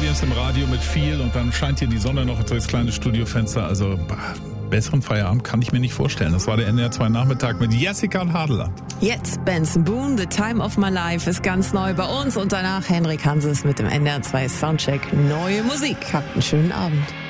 Williams im Radio mit viel und dann scheint hier die Sonne noch durchs kleine Studiofenster. Also besseren Feierabend kann ich mir nicht vorstellen. Das war der NDR 2 Nachmittag mit Jessica und Hadeland. Jetzt Benson Boone, The Time of My Life ist ganz neu bei uns und danach Henrik Hanses mit dem NDR 2 Soundcheck. Neue Musik. Habt einen schönen Abend.